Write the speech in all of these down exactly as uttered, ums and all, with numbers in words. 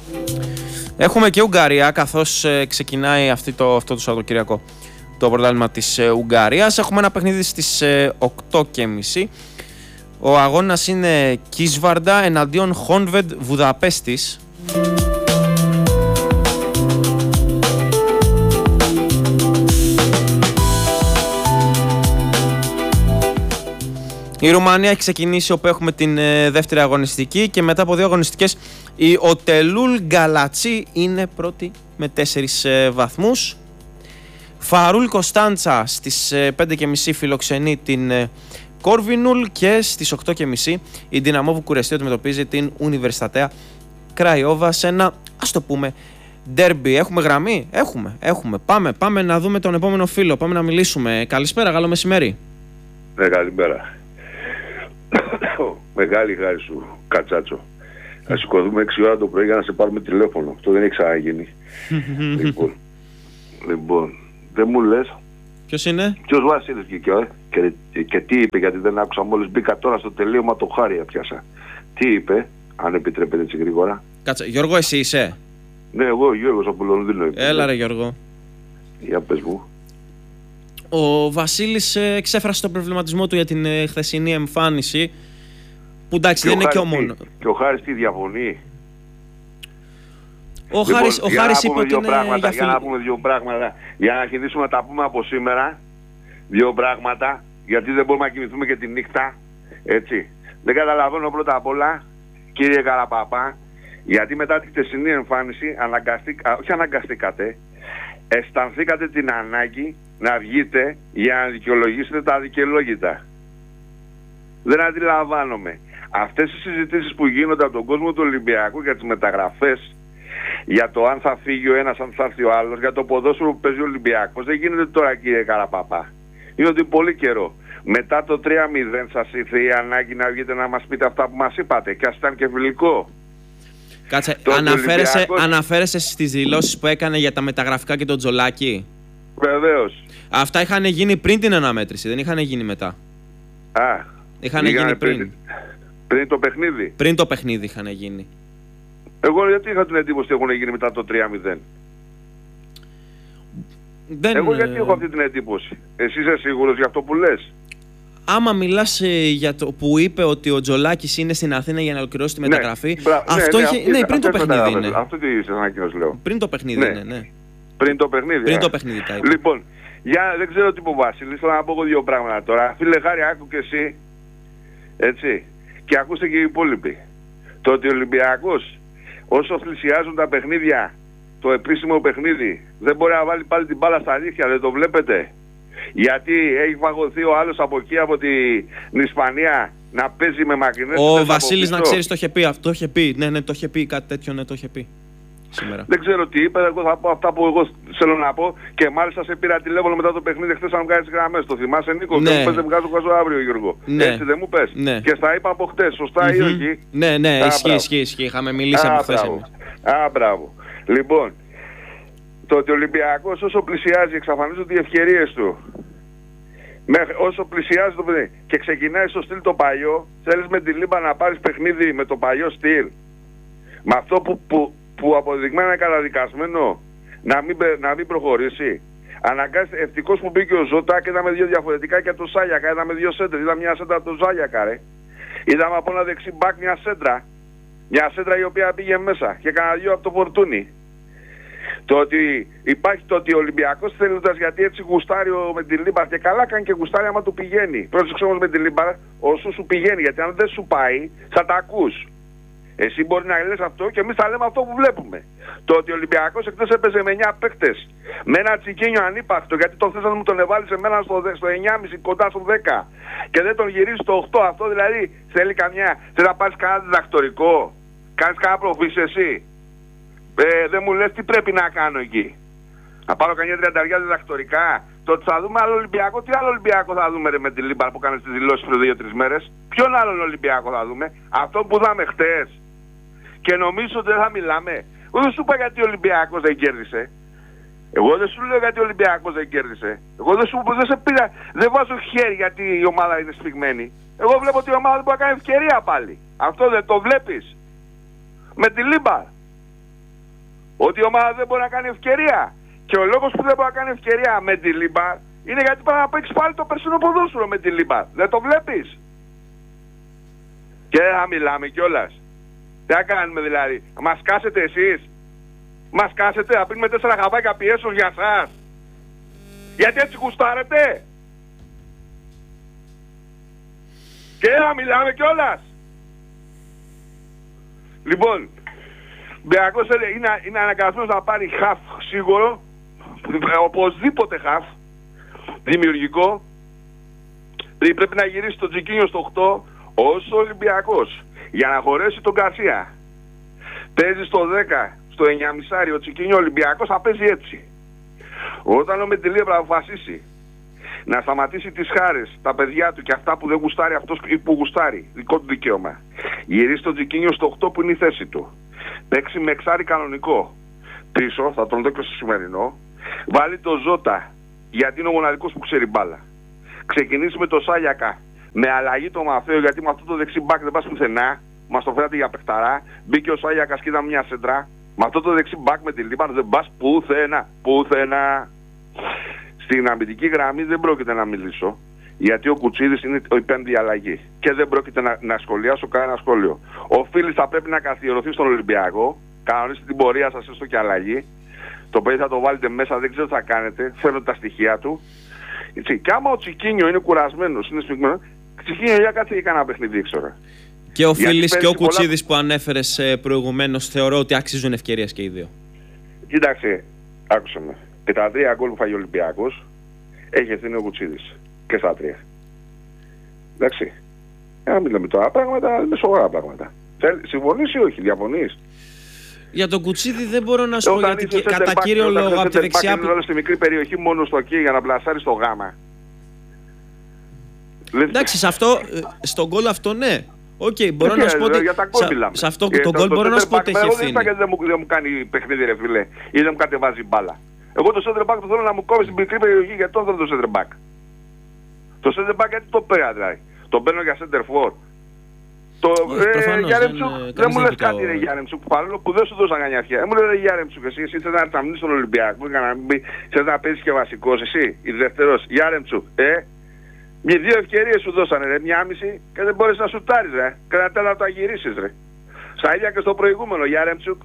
Έχουμε και Ουγγαρία, καθώς ε, ξεκινάει αυτή το, αυτό το Σαββατοκύριακο το πρωτάθλημα της ε, Ουγγαρίας. Έχουμε ένα παιχνίδι στις ε, οκτώ και μισή. Ο αγώνας είναι Κίσβαρντα εναντίον Χόνβεντ Βουδαπέστης. Η Ρουμανία έχει ξεκινήσει, όπου έχουμε την ε, δεύτερη αγωνιστική, και μετά από δύο αγωνιστικές η Οτελούλ Γκαλατσί είναι πρώτη με τέσσερις ε, βαθμούς. Φαρούλ Κωνσταντσα στις ε, πέντε και μισή φιλοξενεί την ε, Κόρβινουλ, και στις οκτώ και μισή η Δυναμό Βουκουρεστίου αντιμετωπίζει την Ουνιβερσιτατέα Κραϊόβα σε ένα, ας το πούμε, ντέρμπι. Έχουμε γραμμή? Έχουμε, έχουμε. Πάμε, πάμε να δούμε τον επόμενο φίλο, πάμε να μιλήσουμε. Καλησπέρα, καλό μεσημέρι. Ναι, καλημέρα. Μεγάλη χάρη σου, Κατσάτσο. Να σηκωθούμε έξι ώρα το πρωί για να σε πάρουμε τηλέφωνο. Αυτό δεν έχει ξαναγίνει. λοιπόν, λοιπόν, δεν μου λες. Ποιος είναι? Ποιος Βασίλης βγήκε, ε? και, και, και τι είπε, γιατί δεν άκουσα, μόλις μπήκα τώρα στο τελείωμα, το χάρη έπιασα. Τι είπε, αν επιτρέπετε έτσι γρήγορα? Κάτσε, Γιώργο, εσύ είσαι? Ναι, εγώ Γιώργος από Λονδίνο. Έλα ρε Γιώργο. Για πες μου. Ο Βασίλης ε, εξέφρασε τον προβληματισμό του για την ε, χθεσινή εμφάνιση, που εντάξει δεν είναι και ο μόνο. Και ο Χάρης τι διαφωνεί? Ο λοιπόν, Χάρης, ο Χάρης είπε ότι είναι πράγματα, για, για να πούμε δύο πράγματα, για να αρχίσουμε να τα πούμε από σήμερα, δύο πράγματα, γιατί δεν μπορούμε να κοιμηθούμε και τη νύχτα, έτσι. Δεν καταλαβαίνω πρώτα απ' όλα, κύριε Καραπαπά, γιατί μετά τη χθεσινή εμφάνιση αναγκαστήκα, όχι αναγκαστήκατε, αισθανθήκατε την ανάγκη να βγείτε για να δικαιολογήσετε τα αδικαιολόγητα. Δεν αντιλαμβάνομαι. Αυτές οι συζητήσεις που γίνονται από τον κόσμο του Ολυμπιακού για τις μεταγραφές, για το αν θα φύγει ο ένας, αν θα έρθει ο άλλος, για το ποδόσφαιρο που παίζει ο Ολυμπιακός, δεν γίνεται τώρα, κύριε Καραπαπά. Είναι ότι πολύ καιρό. Μετά το τρία μηδέν σας ήρθε η ανάγκη να βγείτε να μας πείτε αυτά που μας είπατε, και ας ήταν και φιλικό. Κάτσε, αναφέρεσαι, Ολυμπιακός... αναφέρεσαι στις δηλώσεις που έκανε για τα μεταγραφικά και τον Τζολάκη? Βεβαίως. Αυτά είχαν γίνει πριν την αναμέτρηση, δεν είχαν γίνει μετά. Α, είχαν γίνει πριν. πριν. Πριν το παιχνίδι. Πριν το παιχνίδι είχαν γίνει. Εγώ γιατί είχα την εντύπωση ότι έχουν γίνει μετά το τρία μηδέν. Δεν... Εγώ γιατί έχω αυτή την εντύπωση? Εσύ είσαι σίγουρος για αυτό που λες? Άμα μιλάς ε, για το που είπε ότι ο Τζολάκης είναι στην Αθήνα για να ολοκληρώσει τη μεταγραφή, ναι, αυτό ναι, είχε... ναι, ναι, πριν το παιχνίδι είναι. Αυτό τι είσαι ανακοίνωση λέω. Πριν το παιχνίδι ναι. είναι, ναι. Πριν το παιχνίδι. Πριν ε. το παιχνίδι τα είπε. Λοιπόν, για, δεν ξέρω τι είπε ο Βασίλης, θέλω να πω εγώ δύο πράγματα τώρα. Φίλε Χάρη, άκου και εσύ, έτσι, και ακούστε και οι υπόλοιποι. Το ότι ο Ολυμπιακός, όσο πλησιάζουν τα παιχνίδια, το επίσημο παιχνίδι, δεν μπορεί να βάλει πάλι την μπάλα στα αλήθεια, δεν το βλέπετε? Γιατί έχει φαγωθεί ο άλλος από εκεί, από την Ισπανία, να παίζει με μακρινές. Ο Βασίλης, να ξέρεις, το είχε πει αυτό, το είχε πει. Ναι, ναι, το είχε πει κάτι τέτοιο, ναι, το είχε πει σήμερα. Δεν ξέρω τι είπε, εγώ θα πω αυτά που εγώ θέλω να πω, και μάλιστα σε πήρα τηλέφωνο μετά το παιχνίδι χθες να μου κάνεις γραμμές. Το θυμάσαι, Νίκο? Ναι. Δεν μου πες, δεν βγάζω καζό αύριο, Γιώργο. Ναι. Έτσι δεν μου πες? Ναι. Και στα είπα από χτες, σωστά mm-hmm. ή όχι? Ναι, ναι, Α, ισχύει, ισχύει, ισχύει. Είχαμε μιλήσει από χθες εμείς. Α, μπράβο. Λοιπόν, το ότι ο Ολυμπιακός όσο πλησιάζει, εξαφανίζονται οι ευκαιρίες του. Μέχρι όσο πλησιάζει το παιδί και ξεκινάει στο στυλ το παλιό, θέλεις με τη Λίμπα να πάρεις παιχνίδι με το παλιό στυλ, με αυτό που, που, που αποδεικμένα είναι καταδικασμένο, να μην, να μην προχωρήσει. Αναγκάζεται, ευτυχώς που μπήκε ο Ζώτα και είδαμε δύο διαφορετικά, και το Σάλιακα, είδαμε δύο σέντρες, είδαμε μια σέντρα από το Σάλιακα, ρε. Είδαμε από ένα δεξί μπακ μια σέντρα, μια σέντρα η οποία πήγε μέσα και κανένα δύο από το Φορτούνι. Το ότι υπάρχει το ότι ο Ολυμπιακός θέλοντας, γιατί έτσι γουστάρει με την Λίμπαρ, και καλά κάνει και γουστάρει άμα του πηγαίνει. Πρόσεξε όμως με την Λίμπαρ όσο σου πηγαίνει, γιατί αν δεν σου πάει θα τα ακούς. Εσύ μπορεί να λες αυτό και εμείς θα λέμε αυτό που βλέπουμε. Το ότι ο Ολυμπιακός εκτός έπαιζε με εννιά παίκτες, με ένα Τσικίνιο ανύπαρκτο, γιατί το θες να μου τον εβάλει σε μένα στο, στο εννιά κόμμα πέντε κοντά στο δέκα και δεν τον γυρίζει στο οκτώ, αυτό δηλαδή θέλει καμιά, θέλει να πάρεις κανένα διδακτορικό, κάνεις κανένα προφήσει εσύ? Ε, δεν μου λες τι πρέπει να κάνω εκεί? Να πάρω κανένα τριανταριά διδακτορικά? Το ότι θα δούμε άλλο Ολυμπιακό, τι άλλο Ολυμπιακό θα δούμε ρε, με τη Λίμπαρ που κάνει τις δηλώσεις πριν δύο τρεις μέρες? Ποιον άλλον Ολυμπιακό θα δούμε? Αυτό που είδαμε χτες? Και νομίζω ότι δεν θα μιλάμε. Εγώ δεν σου είπα γιατί ο Ολυμπιακός δεν κέρδισε. Εγώ δεν σου λέω γιατί ο Ολυμπιακός δεν κέρδισε. Εγώ δεν, σου, δεν σε πήρα, δεν βάζω χέρι γιατί η ομάδα είναι σφιγμένη. Εγώ βλέπω ότι η ομάδα δεν μπορεί να κάνει ευκαιρία πάλι. Αυτό δεν το βλέπεις? Με τη Λίμπαρ. Ότι η ομάδα δεν μπορεί να κάνει ευκαιρία. Και ο λόγος που δεν μπορεί να κάνει ευκαιρία με τη Λίμπαρ είναι γιατί πρέπει να παίξει πάλι το περσινό ποδόσφαιρο με τη Λίμπαρ. Δεν το βλέπεις? Και δεν θα μιλάμε κιόλας. Τι θα κάνουμε δηλαδή? Μας κάσετε εσείς? Μας κάσετε να πίνουμε τέσσερα χαβάκια πιέσεως για σας? Γιατί έτσι γουστάρετε? Και δεν θα μιλάμε κιόλας. Λοιπόν, Μπιακός είναι, είναι αναγκασμένος να πάρει χαφ σίγουρο, οπωσδήποτε χαφ, δημιουργικό. Πρέπει να γυρίσει το Τζικίνιο στο οκτώ ως Ολυμπιακός για να χωρέσει τον Γκαρσία. Παίζει στο δέκα, στο εννιά και μισό ο Τσικίνιο Ολυμπιακός θα παίζει έτσι. Όταν ο Μεντιλίμπαρ αποφασίσει να σταματήσει τις χάρες, τα παιδιά του και αυτά που δεν γουστάρει αυτός που γουστάρει, δικό του δικαίωμα, γυρίσει το Τζικίνιο στο οκτώ που είναι η θέση του, παίξει με εξάρι κανονικό πίσω, θα τον δω και στο σημερινό, βάλει το Ζώτα γιατί είναι ο μοναδικός που ξέρει μπάλα, ξεκινήσει με το Σάλιακα με αλλαγή το Μαθαίο, γιατί με αυτό το δεξί μπακ δεν πας πουθενά, μας το φέρατε για παιχταρά, μπήκε ο Σάλιακας και ήταν μια σέντρα, με αυτό το δεξί μπακ με τη Λίμπαρ δεν πας πουθενά, πουθενά. Στην αμυντική γραμμή δεν πρόκειται να μιλήσω, γιατί ο Κουτσίδης είναι η πέμπτη αλλαγή και δεν πρόκειται να, να σχολιάσω κανένα σχόλιο. Ο Φίλης θα πρέπει να καθιερωθεί στον Ολυμπιακό, κανονίστε την πορεία σας έστω και αλλαγή. Το παιδί θα το βάλετε μέσα, δεν ξέρω τι θα κάνετε, φέρνω τα στοιχεία του. Έτσι. Και άμα ο Τσικίνιο είναι κουρασμένος, είναι σφιγμένος, Τσικίνιο για κάτσε και κανένα παιχνίδι, ξέρω. Και ο Φίλης και ο Κουτσίδης πολλά... που ανέφερες προηγουμένως, θεωρώ ότι αξίζουν ευκαιρίες και οι δύο. Κοίταξε, άκουσε με. Και τα τρία γκολ που φάγει ο Ολυμπιακός έχει ευθύνη ο Κουτσίδης. Και στα τρία. Εντάξει. Να μιλάμε τώρα πράγματα, είναι σοβαρά πράγματα. Συμφωνείς ή όχι, διαφωνείς? Για τον Κουτσίδη δεν μπορώ να σου πω, γιατί και, κατά κύριο λόγο από τη δεξιά... Όταν στη μικρή περιοχή μόνο στο εκεί για να πλασάρει στο γάμα. Εντάξει, σε αυτό, στον γκολ αυτό ναι. Οκ, okay, μπορώ να σου πω ότι σε αυτό το γκολ μπορώ να σου πω ότι έχει ευθύνη. Εγώ δεν είπα δεν μου κάνει παιχνίδι ρε φίλε ή δεν μου κατεβάζει μπάλα. Εγώ το center back το θέλω να μου κόβει στην μικρή περιοχή, γιατί το θέλω το center back. Το center back γιατί το πέρα δηλαδή. Το παίρνω για center for. Το Γιάρεμτσουκ, δεν μου λες κάτι ρε Γιάρεμτσουκ, παρόλο που δεν σου δώσα κανένα αρχαία. Δεν μου λες ρε Γιάρεμτσουκ, εσύ εσύ θες να μείνεις στον Ολυμπιακό και να μην θες να παίζεις και βασικός, εσύ, η δεύτερος, Γιάρεμτσουκ, ε. Με δύο ευκαιρίες σου δώσανε ρε, μια μισή και δεν μπορείς να σουτάρεις ρε. Και να τέλα να το αγυρίσεις ρε. Στα ίδια και στο προηγούμενο Γιάρεμτσουκ.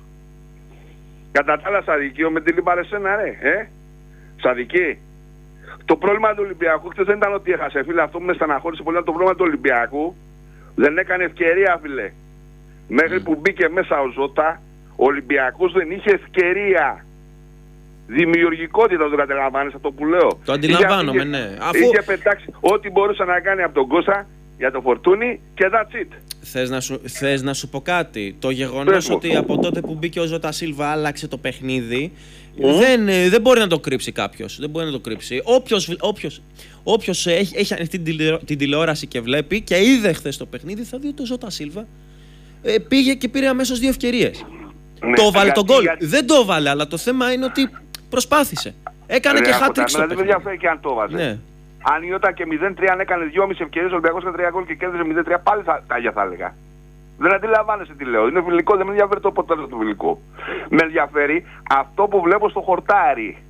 Κατά τα άλλα Σαδική, με τη Λίμπαρ εσένα ρε, ε. Σαδική. Το πρόβλημα του Ολυμπιακού χτες δεν ήταν ότι έχασε φίλε, αυτό που με στεναχώρησε πολύ, το πρόβλημα του Ολυμπιακού δεν έκανε ευκαιρία φίλε. Μέχρι mm. που μπήκε μέσα ο Ζώτα, ο Ολυμπιακός δεν είχε ευκαιρία. Δημιουργικότητα, το καταλαμβάνεις αυτό που λέω. Το αντιλαμβάνομαι, είχε, ναι. Αφού... είχε πετάξει ό,τι μπορούσε να κάνει από τον Κώστα για το Φορτούνι και that's it. Θες να σου, θες να σου πω κάτι? Το γεγονός ότι από τότε που μπήκε ο Ζώτα Σίλβα άλλαξε το παιχνίδι, mm. δεν, δεν μπορεί να το κρύψει κάποιος. Δεν μπορεί να το κρύψει. Όποιος, όποιος, όποιος έχει, έχει ανοιχτή την, την τηλεόραση και βλέπει και είδε χθες το παιχνίδι, θα δει ότι ο Ζώτα Σίλβα ε, πήγε και πήρε αμέσως δύο ευκαιρίες. Ναι, το βάλε τον γκολ. Για... Δεν το βάλε, αλλά το θέμα είναι ότι προσπάθησε. Έκανε ναι, και hat-trick στο παιχνίδι. Δεν με ενδιαφέρει και αν το βάζε. Ναι. Αν ήταν και μηδέν τρία, αν έκανε δυόμιση ευκαιρίες, ο Ολυμπιακός και τρία γκολ και κέρδισε μηδέν τρία, πάλι θα, τα ίδια θα έλεγα. Δεν αντιλαμβάνεσαι τι λέω. Είναι φιλικό, δεν με ενδιαφέρει το αποτέλεσμα του φιλικού. Με ενδιαφέρει αυτό που βλέπω στο χορτάρι.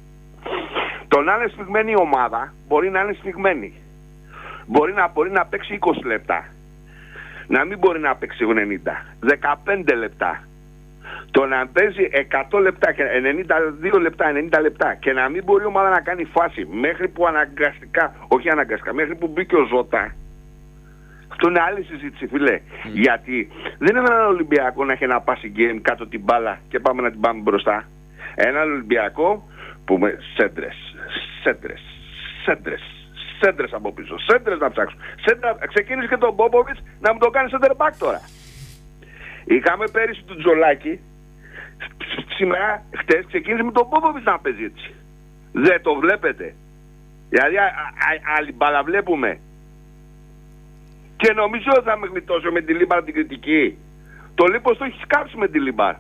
Το να είναι σφιγμένη η ομάδα μπορεί να είναι σφιγμένη. Μπορεί να, μπορεί να παίξει είκοσι λεπτά. Να μην μπορεί να παίξει ενενήντα. δεκαπέντε λεπτά. Το να παίζει εκατό λεπτά και ενενήντα δύο λεπτά, ενενήντα λεπτά και να μην μπορεί η ομάδα να κάνει φάση μέχρι που αναγκαστικά, όχι αναγκαστικά, μέχρι που μπήκε ο Ζώτα. Αυτό είναι άλλη συζήτηση, φίλε. Mm. Γιατί δεν είναι έναν Ολυμπιακό να έχει ένα passing game κάτω την μπάλα και πάμε να την πάμε μπροστά. Έναν Ολυμπιακό που με σέντρες, σέντρες, σέντρες, σέντρες από πίσω, σέντρες να ψάξουν. Σέντρα, ξεκίνησε και τον Μπόμποβιτς να μου το κάνει center back τώρα. Είχαμε πέρυσι του Τζολάκη, σήμερα, χτες, ξεκίνησε με τον Μπόμποβιτς να παίζει έτσι. Δεν το βλέπετε. Δηλαδή, άλλη μπάλα βλέπουμε. Και νομίζω ότι θα με γλιτώσω με τη Λίμπαρ την κριτική. Το λίπος το έχει σκάψει με τη Λίμπαρ.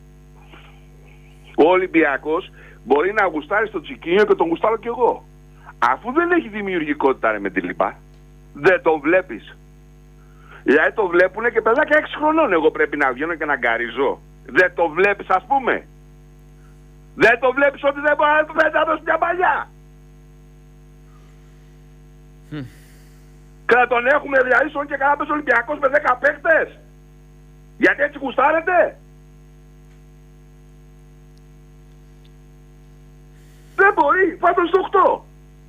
Ο Ολυμπιακός μπορεί να γουστάρει στο Τσικίνιο και τον γουστάρω κι εγώ. Αφού δεν έχει δημιουργικότητα ρε, με τη Λίμπαρ, δεν τον βλέπεις. Δηλαδή το βλέπουνε και παιδάκια έξι χρονών. Εγώ πρέπει να βγαίνω και να γκαρίζω. Δεν το βλέπεις ας πούμε. Δεν το βλέπεις ότι δεν μπορεί να του δώσει μια παλιά. Mm. Και να τον έχουμε δηλαδή στον και κανένα Ολυμπιακός με δέκα παίχτες. Γιατί έτσι γουστάρετε. Δεν μπορεί, φάτος στο οκτώ.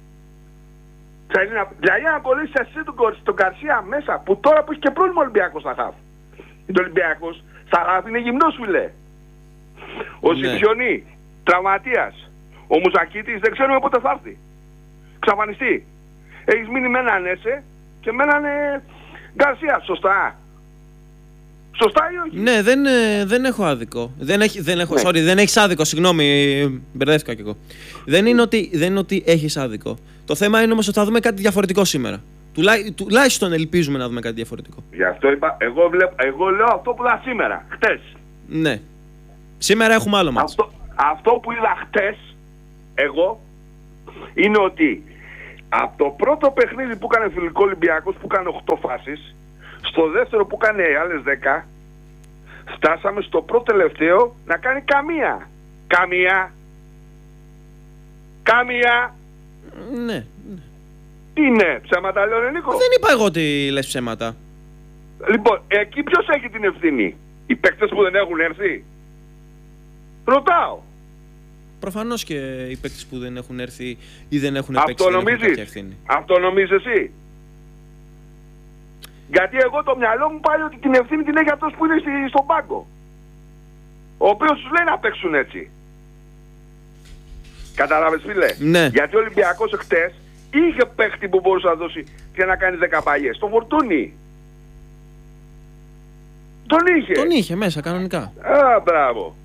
Δηλαδή να κολλήσεις εσύ τον, τον Καρσία μέσα, που τώρα που έχει και πρόβλημα ο Ολυμπιακός θα χάφει. Ο Ολυμπιακός θα χάφει, είναι γυμνός φίλε. Ο ναι. Σιψιονί, τραυματίας. Ο Μουζακίτης δεν ξέρουμε πότε θα έρθει. Ξαφανιστεί. Έχεις μείνει με έναν Έσε και με έναν ε, Γκαρσία, σωστά. Σωστά ή όχι? Ναι, δεν, δεν έχω άδικο. Δεν, έχει, δεν, έχω, ναι. sorry, δεν έχεις άδικο, συγγνώμη, μπερδεύτηκα κι εγώ. Δεν είναι, ότι, δεν είναι ότι έχεις άδικο. Το θέμα είναι όμως ότι θα δούμε κάτι διαφορετικό σήμερα. Τουλά, τουλάχιστον ελπίζουμε να δούμε κάτι διαφορετικό. Γι' αυτό είπα, εγώ, βλέπ, εγώ λέω αυτό που είδα σήμερα, χτες. Ναι. Σήμερα έχουμε άλλο μάτς. Αυτό, αυτό που είδα χτες, εγώ, είναι ότι από το πρώτο παιχνίδι που έκανε φιλικό Ολυμπιακός, που έκανε οκτώ φάσεις, στο δεύτερο που έκανε οι άλλες δέκα, φτάσαμε στο πρώτο τελευταίο να κάνει καμία. Καμία. Καμία. Ναι. Τι είναι, ψέματα λέω Νίκο? Δεν είπα εγώ ότι λες ψέματα. Λοιπόν, εκεί ποιος έχει την ευθύνη? Οι παίκτες που δεν έχουν έρθει? Ρωτάω. Προφανώς και οι παίκτες που δεν έχουν έρθει ή δεν έχουν παίξει δεν έχουν κάποια ευθύνη. Αυτό νομίζεις εσύ? Γιατί εγώ το μυαλό μου πάει ότι την ευθύνη την έχει αυτός που είναι στον πάγκο, ο οποίος τους λέει να παίξουν έτσι. Κατάλαβες φίλε? Ναι. Γιατί ο Ολυμπιακός χτες είχε παίχτη που μπορούσε να δώσει και να κάνει δέκα παλιές. Το Φορτούνι. Τον είχε. Τον είχε μέσα κανονικά. Α, μπράβο.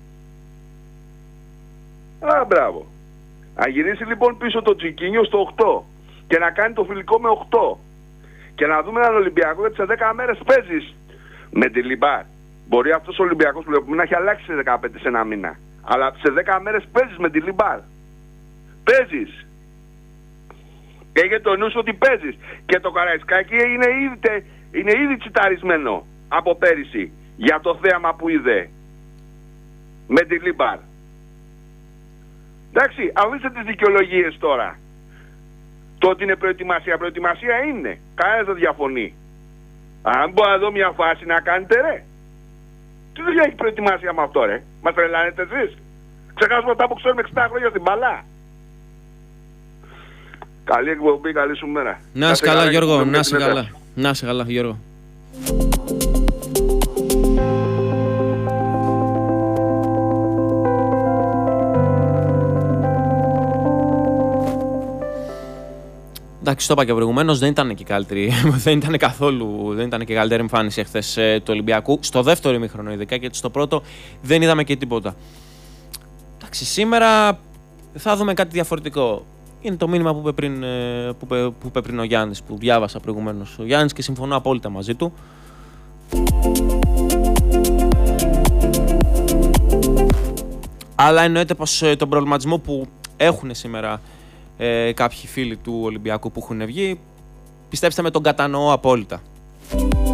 Α, μπράβο. Να γυρίσει λοιπόν πίσω το Τζικίνιο στο οκτώ και να κάνει το φιλικό με οκτώ. Και να δούμε έναν Ολυμπιακό, γιατί σε δέκα μέρες παίζεις με τη Λιμπάρ. Μπορεί αυτός ο Ολυμπιακός που βλέπουμε να έχει αλλάξει σε δεκαπέντε σε ένα μήνα. Αλλά σε δέκα μέρες παίζεις με τη Λιμπάρ. Παίζεις. Έχει το νου σου ότι παίζεις. Και το Καραϊσκάκι είναι ήδη, είναι ήδη τσιταρισμένο από πέρυσι για το θέαμα που είδε με τη Λιμπάρ. Εντάξει, αφήστε τις δικαιολογίες τώρα. Το ότι είναι προετοιμασία, προετοιμασία είναι. Κανένας δεν διαφωνεί. Αν μπορώ να δω μια φάση να κάνετε ρε. Τι δουλειά έχει προετοιμασία με αυτό ρε? Μας τρελάνετε εσείς? Ξεχάσουμε αυτά που ξέρουμε εξήντα χρόνια στην μπαλά. Καλή εκπομπή, καλή σου μέρα. Να είσαι καλά Γιώργο, να είσαι καλά. Να είσαι καλά Γιώργο. Εντάξει, το είπα και προηγουμένως, δεν ήταν και καλύτερη, δεν ήταν καθόλου, δεν ήταν και καλύτερη εμφάνιση εχθές του Ολυμπιακού. Στο δεύτερο ημίχρονο ειδικά, γιατί στο πρώτο δεν είδαμε και τίποτα. Εντάξει, σήμερα θα δούμε κάτι διαφορετικό. Είναι το μήνυμα που είπε πριν, που είπε, που είπε πριν ο Γιάννης, που διάβασα προηγουμένως. Ο Γιάννης και συμφωνώ απόλυτα μαζί του. Αλλά εννοείται πως τον προβληματισμό που έχουν σήμερα Ε, κάποιοι φίλοι του Ολυμπιακού που έχουν βγει, πιστέψτε με, τον κατανοώ απόλυτα.